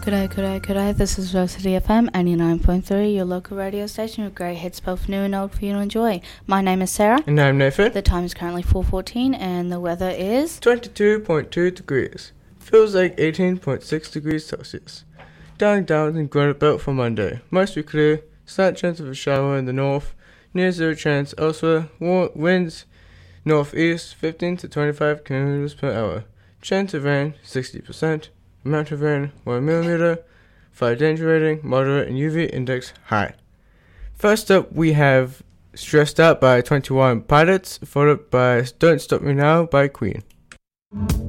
G'day. This is Varsity FM 89.3, your local radio station with great hits both new and old for you to enjoy. My name is Sarah. And I'm Nathan. The time is currently 4:14 and the weather is 22.2 degrees. Feels like 18.6 degrees Celsius. Down and grown about for Monday. Mostly clear, slight chance of a shower in the north, near zero chance elsewhere. Winds northeast 15 to 25 km per hour. Chance of rain 60%. Amount of rain 1 millimeter. Fire danger rating moderate and UV index high. First up we have Stressed Out by 21 Pilots, followed by Don't Stop Me Now by Queen.